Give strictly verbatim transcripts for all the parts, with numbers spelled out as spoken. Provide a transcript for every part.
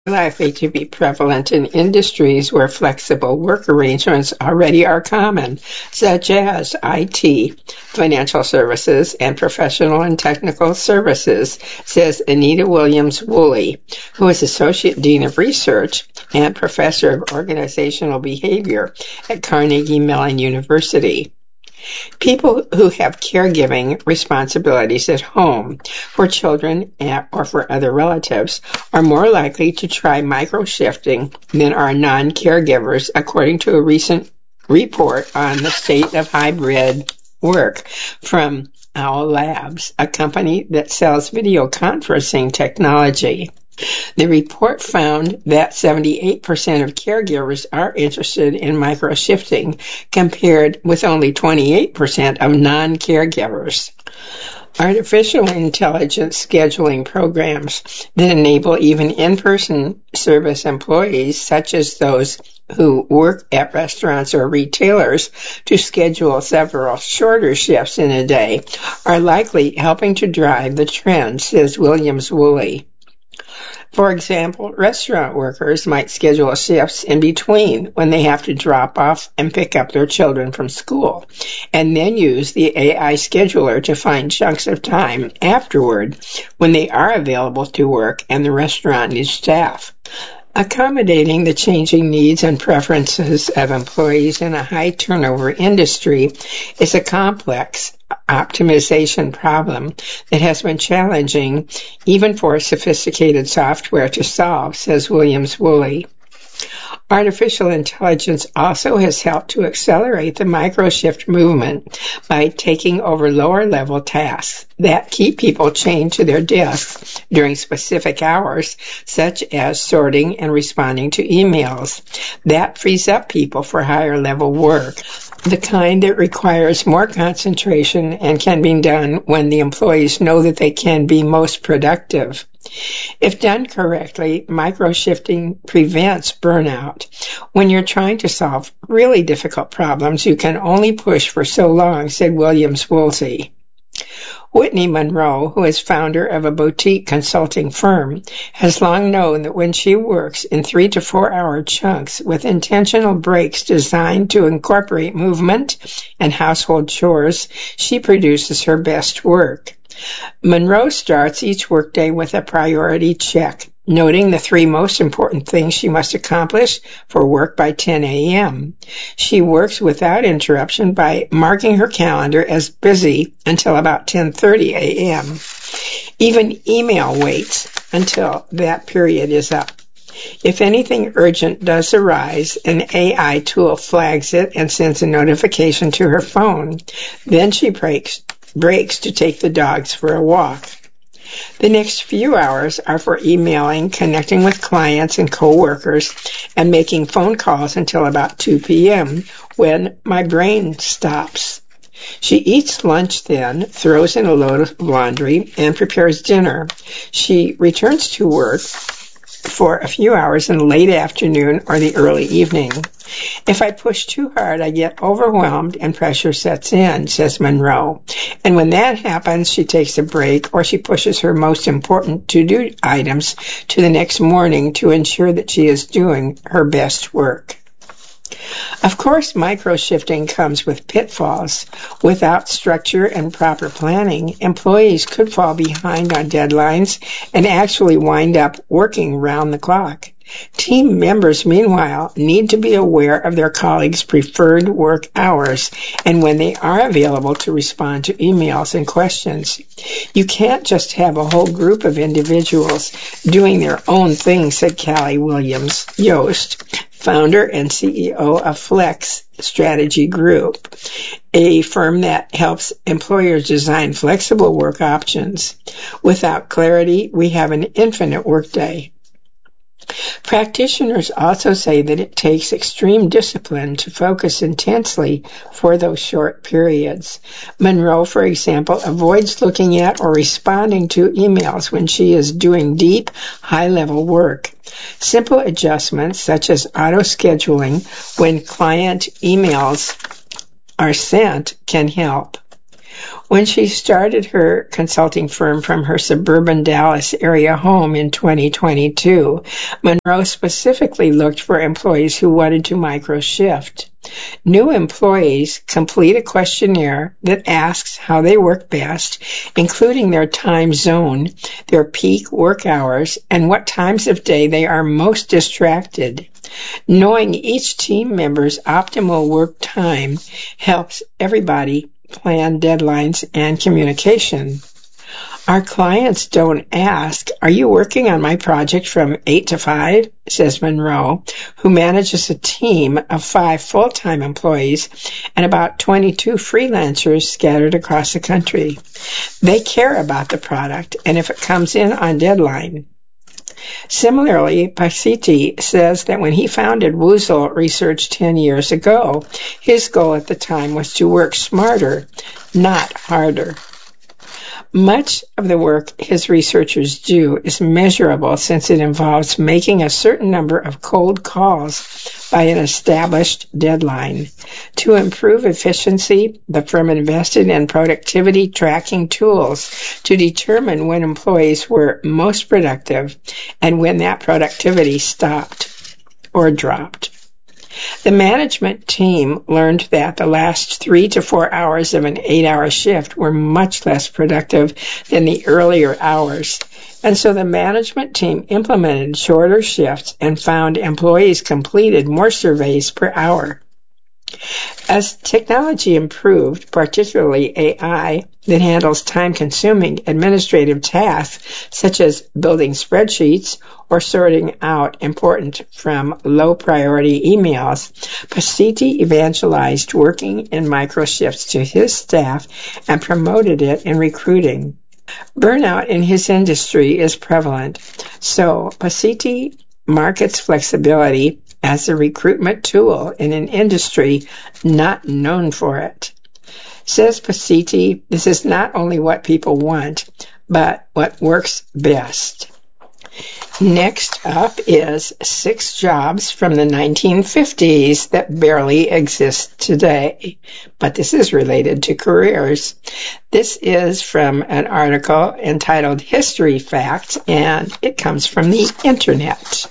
Likely to be prevalent in industries where flexible work arrangements already are common, such as I T, financial services, and professional and technical services, says Anita Williams-Woolley, who is Associate Dean of Research and Professor of Organizational Behavior at Carnegie Mellon University. People who have caregiving responsibilities at home for children or for other relatives are more likely to try micro-shifting than are non-caregivers, according to a recent report on the state of hybrid work from Owl Labs, a company that sells video conferencing technology. The report found that seventy-eight percent of caregivers are interested in micro-shifting, compared with only twenty-eight percent of non-caregivers. Artificial intelligence scheduling programs that enable even in-person service employees, such as those who work at restaurants or retailers, to schedule several shorter shifts in a day, are likely helping to drive the trend, says Williams-Woolley. For example, restaurant workers might schedule shifts in between when they have to drop off and pick up their children from school, and then use the A I scheduler to find chunks of time afterward when they are available to work and the restaurant needs staff. Accommodating the changing needs and preferences of employees in a high-turnover industry is a complex optimization problem that has been challenging even for sophisticated software to solve, says Williams-Woolley. Artificial intelligence also has helped to accelerate the microshift movement by taking over lower-level tasks that keep people chained to their desks during specific hours, such as sorting and responding to emails. That frees up people for higher-level work, the kind that requires more concentration and can be done when the employees know that they can be most productive. If done correctly, micro-shifting prevents burnout. When you're trying to solve really difficult problems, you can only push for so long, said Williams-Woolley. Whitney Monroe, who is founder of a boutique consulting firm, has long known that when she works in three to four hour chunks with intentional breaks designed to incorporate movement and household chores, she produces her best work. Monroe starts each workday with a priority check, noting the three most important things she must accomplish for work by ten a.m. She works without interruption by marking her calendar as busy until about ten thirty a.m. Even email waits until that period is up. If anything urgent does arise, an A I tool flags it and sends a notification to her phone. Then she breaks, breaks to take the dogs for a walk. The next few hours are for emailing, connecting with clients and coworkers, and making phone calls until about two p.m. when my brain stops. She eats lunch then, throws in a load of laundry, and prepares dinner. She returns to work for a few hours in the late afternoon or the early evening. If I push too hard, I get overwhelmed and pressure sets in, says Monroe. And when that happens, she takes a break or she pushes her most important to-do items to the next morning to ensure that she is doing her best work. Of course, micro-shifting comes with pitfalls. Without structure and proper planning, employees could fall behind on deadlines and actually wind up working round the clock. Team members, meanwhile, need to be aware of their colleagues' preferred work hours and when they are available to respond to emails and questions. You can't just have a whole group of individuals doing their own thing, said Callie Williams-Yost, founder and C E O of Flex Strategy Group, a firm that helps employers design flexible work options. Without clarity, we have an infinite workday. Practitioners also say that it takes extreme discipline to focus intensely for those short periods. Monroe, for example, avoids looking at or responding to emails when she is doing deep, high-level work. Simple adjustments, such as auto-scheduling when client emails are sent, can help. When she started her consulting firm from her suburban Dallas area home in twenty twenty-two, Monroe specifically looked for employees who wanted to micro-shift. New employees complete a questionnaire that asks how they work best, including their time zone, their peak work hours, and what times of day they are most distracted. Knowing each team member's optimal work time helps everybody plan deadlines and communication. Our clients don't ask, "Are you working on my project from eight to five?" says Monroe, who manages a team of five full-time employees and about twenty-two freelancers scattered across the country. They care about the product and if it comes in on deadline. Similarly, Pasiti says that when he founded Woozle Research ten years ago, his goal at the time was to work smarter, not harder. Much of the work his researchers do is measurable since it involves making a certain number of cold calls by an established deadline. To improve efficiency, the firm invested in productivity tracking tools to determine when employees were most productive and when that productivity stopped or dropped. The management team learned that the last three to four hours of an eight-hour shift were much less productive than the earlier hours, and so the management team implemented shorter shifts and found employees completed more surveys per hour. As technology improved, particularly A I, that handles time-consuming administrative tasks such as building spreadsheets or sorting out important from low-priority emails, Pasiti evangelized working in micro-shifts to his staff and promoted it in recruiting. Burnout in his industry is prevalent, so Pasiti markets flexibility as a recruitment tool in an industry not known for it. Says Pasiti, this is not only what people want, but what works best. Next up is six jobs from the nineteen fifties that barely exist today, but this is related to careers. This is from an article entitled History Facts, and it comes from the Internet.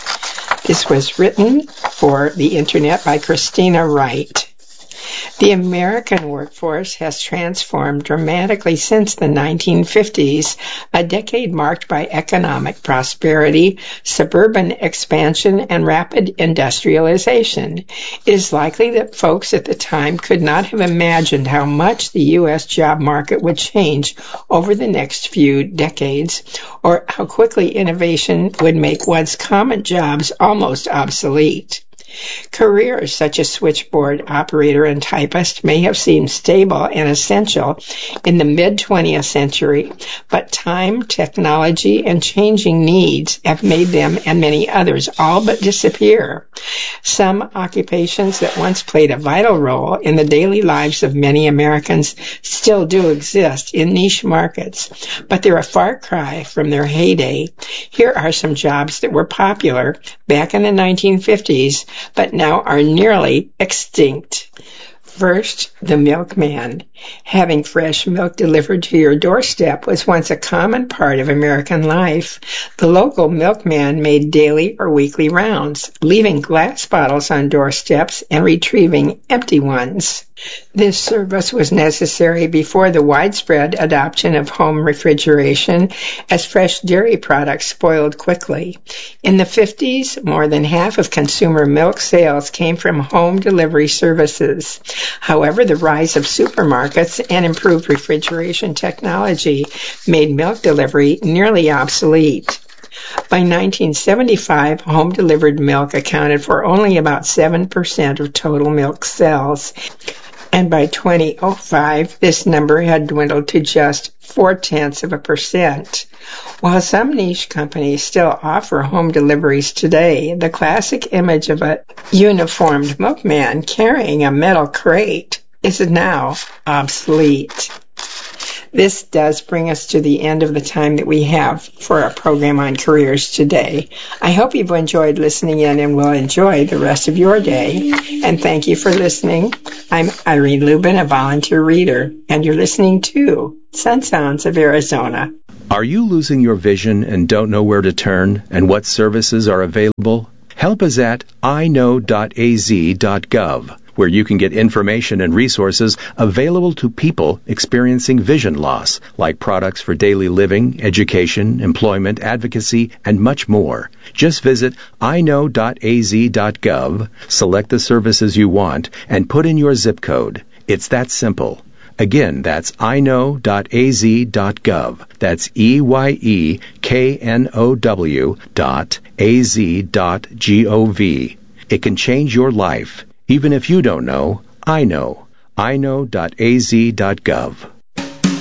This was written for the Internet by Christina Wright. The American workforce has transformed dramatically since the nineteen fifties, a decade marked by economic prosperity, suburban expansion, and rapid industrialization. It is likely that folks at the time could not have imagined how much the U S job market would change over the next few decades, or how quickly innovation would make once common jobs almost obsolete. Careers such as switchboard operator and typist may have seemed stable and essential in the mid-twentieth century, but time, technology, and changing needs have made them and many others all but disappear. Some occupations that once played a vital role in the daily lives of many Americans still do exist in niche markets, but they're a far cry from their heyday. Here are some jobs that were popular back in the nineteen fifties, but now are nearly extinct. First, the milkman. Having fresh milk delivered to your doorstep was once a common part of American life. The local milkman made daily or weekly rounds, leaving glass bottles on doorsteps and retrieving empty ones. This service was necessary before the widespread adoption of home refrigeration, as fresh dairy products spoiled quickly. In the fifties, more than half of consumer milk sales came from home delivery services. However, the rise of supermarkets and improved refrigeration technology made milk delivery nearly obsolete. By nineteen seventy-five, home-delivered milk accounted for only about seven percent of total milk sales, and by twenty oh five, this number had dwindled to just four-tenths of a percent. While some niche companies still offer home deliveries today, the classic image of a uniformed milkman carrying a metal crate is now obsolete. This does bring us to the end of the time that we have for our program on careers today. I hope you've enjoyed listening in and will enjoy the rest of your day. And thank you for listening. I'm Irene Lubin, a volunteer reader, and you're listening to Sun Sounds of Arizona. Are you losing your vision and don't know where to turn and what services are available? Help is at i know dot a z dot gov, where you can get information and resources available to people experiencing vision loss, like products for daily living, education, employment, advocacy, and much more. Just visit i know dot a z dot gov, select the services you want, and put in your zip code. It's that simple. Again, that's i know dot a z dot gov. That's E Y E K N O W dot A Z dot G O V. It can change your life. Even if you don't know, I know. i know dot a z dot gov.